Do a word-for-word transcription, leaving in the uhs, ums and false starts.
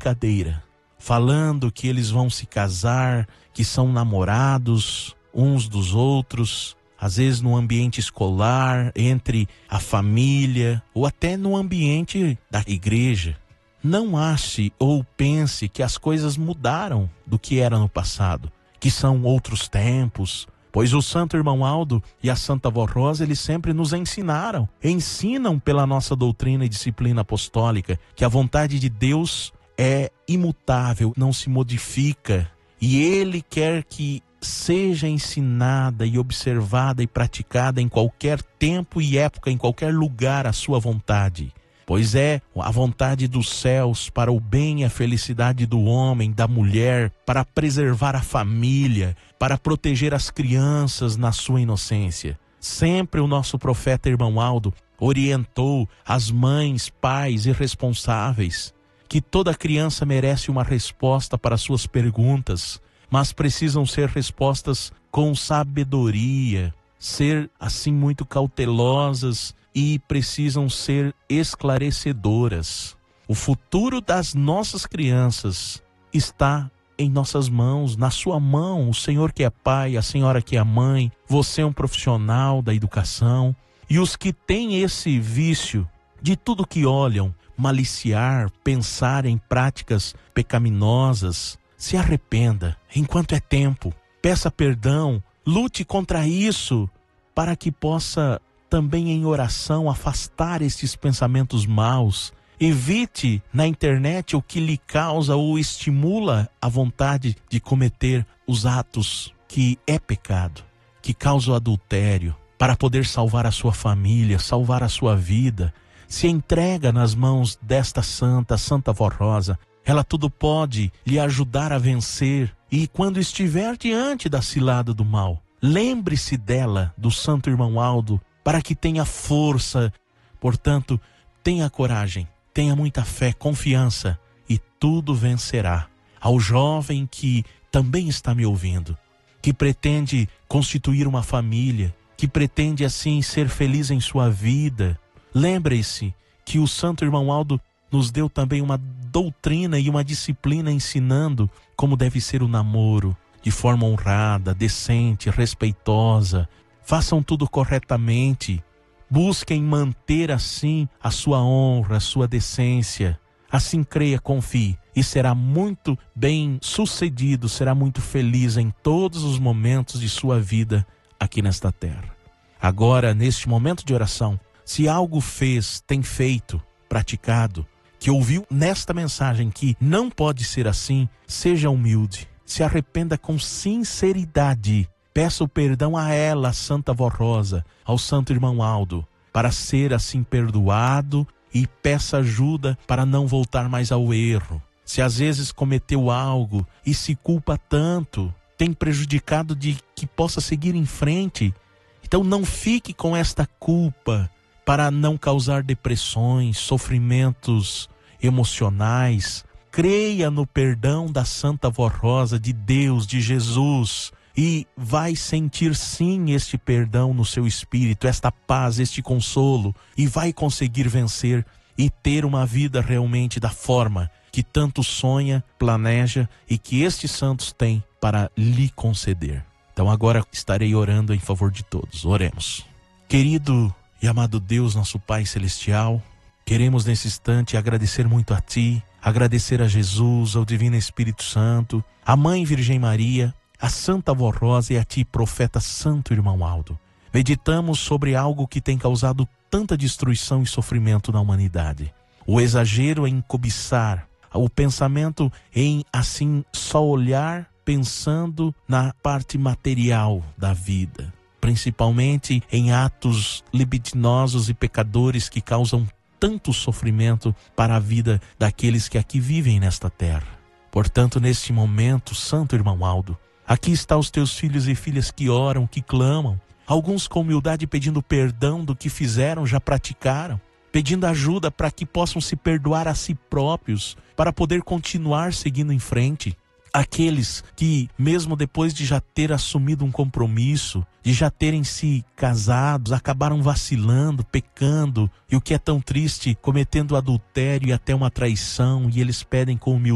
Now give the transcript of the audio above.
brincadeira, falando que eles vão se casar, que são namorados uns dos outros, às vezes no ambiente escolar, entre a família ou até no ambiente da igreja. Não ache ou pense que as coisas mudaram do que era no passado, que são outros tempos, pois o Santo Irmão Aldo e a Santa Vó Rosa, eles sempre nos ensinaram, ensinam pela nossa doutrina e disciplina apostólica, que a vontade de Deus é imutável, não se modifica, e Ele quer que seja ensinada e observada e praticada em qualquer tempo e época, em qualquer lugar, a sua vontade. Pois é a vontade dos céus para o bem e a felicidade do homem, da mulher, para preservar a família, para proteger as crianças na sua inocência. Sempre o nosso profeta Irmão Aldo orientou as mães, pais e responsáveis que toda criança merece uma resposta para suas perguntas, mas precisam ser respostas com sabedoria, ser assim muito cautelosas e precisam ser esclarecedoras. O futuro das nossas crianças está em nossas mãos, na sua mão. O Senhor que é pai, a senhora que é mãe, você é um profissional da educação. E os que têm esse vício de tudo que olham, maliciar, pensar em práticas pecaminosas, se arrependa enquanto é tempo. Peça perdão, lute contra isso para que possa também em oração afastar esses pensamentos maus. Evite na internet o que lhe causa ou estimula a vontade de cometer os atos que é pecado, que causa o adultério, para poder salvar a sua família, salvar a sua vida. Se entrega nas mãos desta santa, Santa Vó Rosa. Ela tudo pode lhe ajudar a vencer. E quando estiver diante da cilada do mal, lembre-se dela, do Santo Irmão Aldo, para que tenha força. Portanto, tenha coragem, tenha muita fé, confiança, e tudo vencerá. Ao jovem que também está me ouvindo, que pretende constituir uma família, que pretende assim ser feliz em sua vida, lembre-se que o Santo Irmão Aldo nos deu também uma doutrina e uma disciplina ensinando como deve ser o namoro, de forma honrada, decente, respeitosa. Façam tudo corretamente. Busquem manter assim a sua honra, a sua decência. Assim creia, confie, e será muito bem sucedido, será muito feliz em todos os momentos de sua vida aqui nesta terra. Agora, neste momento de oração, se algo fez, tem feito, praticado, que ouviu nesta mensagem que não pode ser assim, seja humilde, se arrependa com sinceridade. Peça o perdão a ela, a Santa Vó Rosa, ao Santo Irmão Aldo, para ser assim perdoado, e peça ajuda para não voltar mais ao erro. Se às vezes cometeu algo e se culpa tanto, tem prejudicado de que possa seguir em frente, então não fique com esta culpa para não causar depressões, sofrimentos emocionais. Creia no perdão da Santa Vó Rosa, de Deus, de Jesus, e vai sentir sim este perdão no seu espírito, esta paz, este consolo, e vai conseguir vencer e ter uma vida realmente da forma que tanto sonha, planeja e que estes santos têm para lhe conceder. Então agora estarei orando em favor de todos. Oremos. Querido e amado Deus, nosso Pai Celestial, queremos nesse instante agradecer muito a Ti, agradecer a Jesus, ao Divino Espírito Santo, a Mãe Virgem Maria, a Santa Vó Rosa e a Ti, Profeta Santo Irmão Aldo. Meditamos sobre algo que tem causado tanta destruição e sofrimento na humanidade. O exagero em cobiçar, o pensamento em assim só olhar pensando na parte material da vida, principalmente em atos libidinosos e pecadores que causam tanto sofrimento para a vida daqueles que aqui vivem nesta terra. Portanto, neste momento, Santo Irmão Aldo, aqui estão os teus filhos e filhas que oram, que clamam, alguns com humildade pedindo perdão do que fizeram, já praticaram, pedindo ajuda para que possam se perdoar a si próprios, para poder continuar seguindo em frente. Aqueles que, mesmo depois de já ter assumido um compromisso, de já terem se casados, acabaram vacilando, pecando, e o que é tão triste, cometendo adultério e até uma traição, e eles pedem com humildade